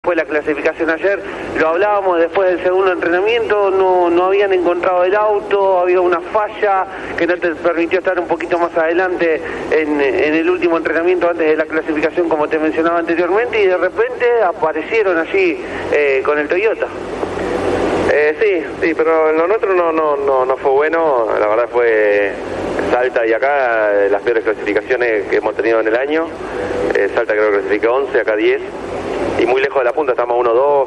fue la clasificación ayer. Lo hablábamos después del segundo entrenamiento, no habían encontrado el auto, había una falla que no te permitió estar un poquito más adelante en el último entrenamiento antes de la clasificación, como te mencionaba anteriormente, y de repente aparecieron allí con el Toyota. Sí, pero lo nuestro no fue bueno, la verdad fue Salta y acá las peores clasificaciones que hemos tenido en el año. Salta creo que clasificó 11, acá 10, y muy lejos de la punta, estamos 1-2.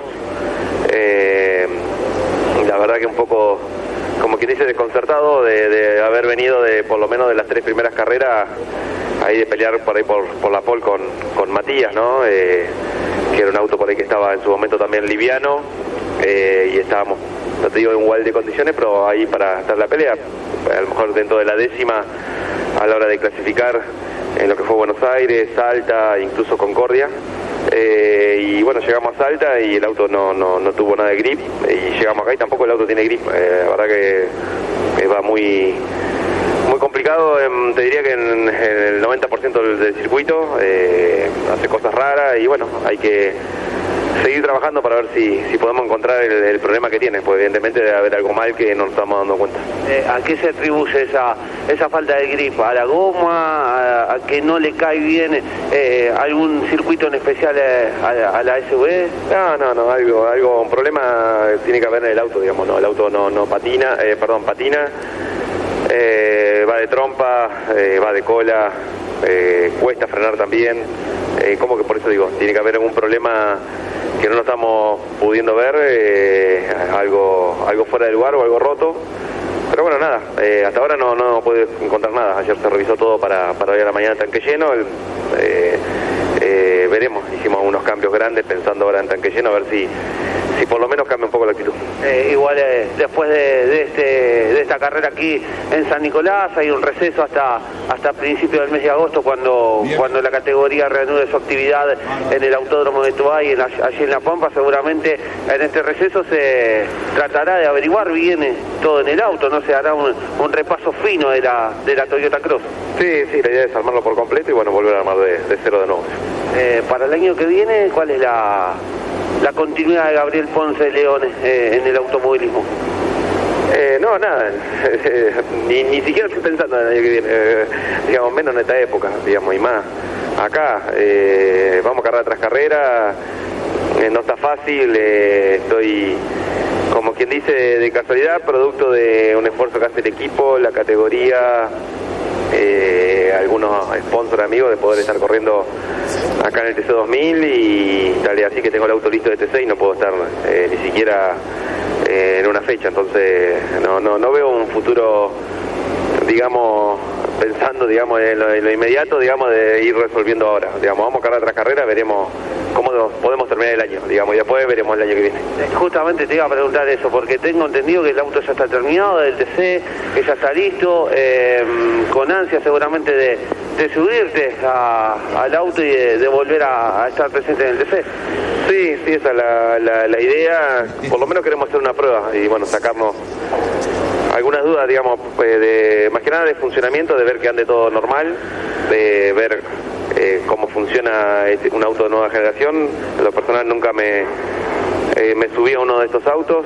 La verdad que un poco, como quien dice, desconcertado de haber venido de por lo menos de las 3 primeras carreras, ahí de pelear por ahí por la pole con Matías, ¿no? Que era un auto por ahí que estaba en su momento también liviano, y estábamos, no te digo en igual de condiciones, pero ahí para estar en la pelea, a lo mejor dentro de la décima a la hora de clasificar en lo que fue Buenos Aires, Salta, incluso Concordia. Y bueno, llegamos a Salta y el auto no tuvo nada de grip, y llegamos acá y tampoco el auto tiene grip. La verdad que va muy complicado, te diría que en el 90% del circuito, hace cosas raras, y bueno, hay que seguir trabajando para ver si podemos encontrar el problema que tiene, pues evidentemente debe haber algo mal que no nos estamos dando cuenta. ¿A qué se atribuye esa falta de grip? ¿A la goma? ¿A que no le cae bien algún circuito en especial a la SV? No, un problema tiene que haber en el auto, digamos, ¿no? El auto no patina, patina, va de trompa, va de cola, cuesta frenar también, como que por eso digo, tiene que haber algún problema que no lo estamos pudiendo ver, algo fuera del lugar o algo roto. Pero bueno, nada, hasta ahora no pude encontrar nada. Ayer se revisó todo para hoy a la mañana tanque lleno. Veremos, hicimos unos cambios grandes pensando ahora en tanque lleno, a ver si por lo menos cambia un poco la actitud. Igual después de esta carrera aquí en San Nicolás hay un receso hasta principios del mes de agosto, cuando la categoría reanude su actividad en el Autódromo de Toay, allí en La Pampa. Seguramente en este receso se tratará de averiguar bien todo en el auto, ¿no? Se hará un repaso fino de la Toyota Cross. Sí, la idea es armarlo por completo y bueno, volver a armar de cero de nuevo. Para el año que viene, ¿cuál es la continuidad de Gabriel Ponce de León en el automovilismo? No, nada, ni siquiera estoy pensando en el año que viene, digamos, menos en esta época, digamos, y más acá, vamos carrera tras carrera, no está fácil, estoy, como quien dice, de casualidad, producto de un esfuerzo que hace el equipo, la categoría, algunos sponsors amigos de poder estar corriendo acá en el TC2000, y tal y así que tengo el auto listo de TC y no puedo estar ni siquiera en una fecha, entonces no veo un futuro, digamos, pensando, digamos, en lo inmediato, digamos, de ir resolviendo ahora, digamos, vamos carrera tras carrera, veremos cómo podemos terminar el año, digamos, y después veremos el año que viene. Justamente te iba a preguntar eso, porque tengo entendido que el auto ya está terminado del TC, que ya está listo, con ansia seguramente de subirte al auto y de volver a estar presente en el TC. Sí, esa es la idea, por lo menos queremos hacer una prueba y bueno, sacarnos algunas dudas, digamos, más que nada de funcionamiento, de ver que ande todo normal, de ver cómo funciona un auto de nueva generación. En lo personal nunca me subí a uno de estos autos,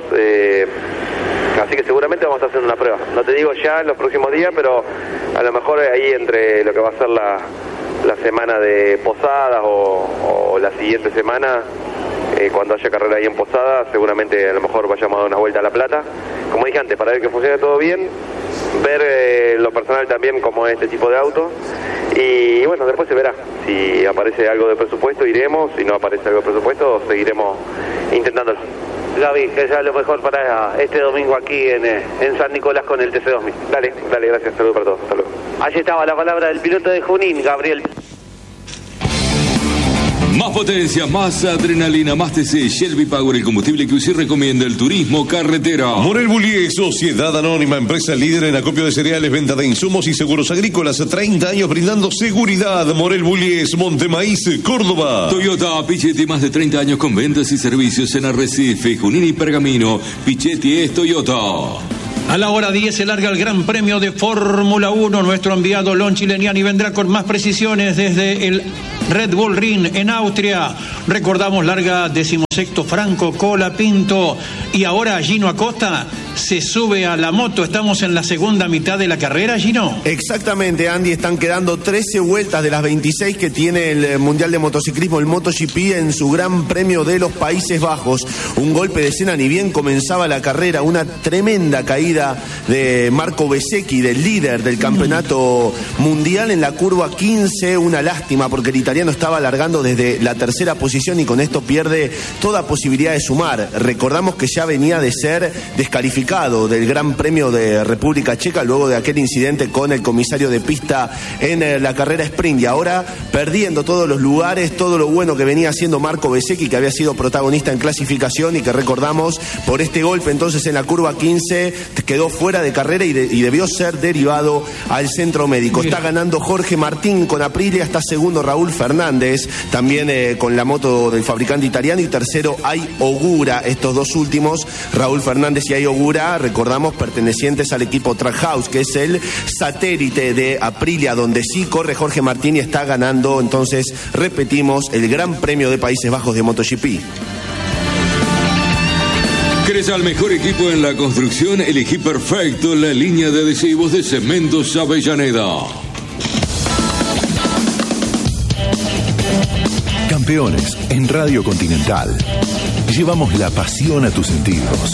así que seguramente vamos a hacer una prueba. No te digo ya en los próximos días, pero a lo mejor ahí entre lo que va a ser la semana de Posadas o la siguiente semana, cuando haya carrera ahí en Posadas, seguramente a lo mejor vayamos a dar una vuelta a La Plata, como dije antes, para ver que funcione todo bien, ver lo personal también cómo es este tipo de auto, y bueno, después se verá. Si aparece algo de presupuesto iremos, si no aparece algo de presupuesto seguiremos intentándolo. Gaby, que sea lo mejor para este domingo aquí en San Nicolás con el TC2000. Dale, gracias, saludos para todos, hasta luego. Allí estaba la palabra del piloto de Junín, Gabriel. Más potencia, más adrenalina, más TC, Shelby Power, el combustible que usted recomienda, el turismo carretera. Morel Bullies, sociedad anónima, empresa líder en acopio de cereales, venta de insumos y seguros agrícolas, 30 años brindando seguridad. Morel Bullies, Montemaíz, Córdoba. Toyota Pichetti, más de 30 años con ventas y servicios en Arrecife, Junín y Pergamino. Pichetti es Toyota. A la hora 10 se larga el Gran Premio de Fórmula 1. Nuestro enviado Lon Chileniani vendrá con más precisiones desde el Red Bull Ring en Austria. Recordamos, larga 16º Franco Colapinto. Y ahora Gino Acosta se sube a la moto. Estamos en la segunda mitad de la carrera, Gino. Exactamente, Andy. Están quedando 13 vueltas de las 26 que tiene el Mundial de Motociclismo, el MotoGP, en su Gran Premio de los Países Bajos. Un golpe de escena ni bien comenzaba la carrera. Una tremenda caída de Marco Bezzecchi, del líder del campeonato mundial, en la curva 15. Una lástima porque el italiano estaba largando desde la tercera posición y con esto pierde toda posibilidad de sumar. Recordamos que ya venía de ser descalificado del Gran Premio de República Checa luego de aquel incidente con el comisario de pista en la carrera sprint, y ahora perdiendo todos los lugares, todo lo bueno que venía haciendo Marco Bezzecchi, que había sido protagonista en clasificación y que, recordamos, por este golpe entonces en la curva 15 quedó fuera de carrera y debió ser derivado al centro médico. Está ganando Jorge Martín con Aprilia, está segundo Raúl Fernández también con la moto del fabricante italiano, y tercero Ai Ogura. Estos dos últimos, Raúl Fernández y Ai Ogura, recordamos, pertenecientes al equipo Trackhouse, que es el satélite de Aprilia, donde sí corre Jorge Martín y está ganando, entonces, repetimos, el Gran Premio de Países Bajos de MotoGP. ¿Querés al mejor equipo en la construcción? Elegí perfecto la línea de adhesivos de Cementos Avellaneda. Campeones en Radio Continental. Llevamos la pasión a tus sentidos.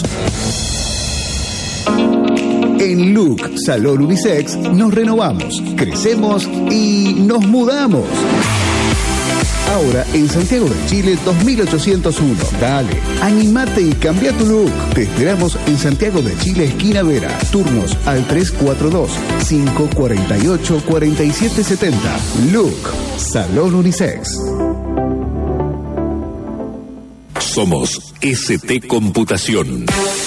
En Look Salón Unisex nos renovamos, crecemos y nos mudamos. Ahora en Santiago de Chile 2801. Dale, animate y cambia tu look. Te esperamos en Santiago de Chile, esquina Vera. Turnos al 342-548-4770. Look Salón Unisex. Somos ST Computación.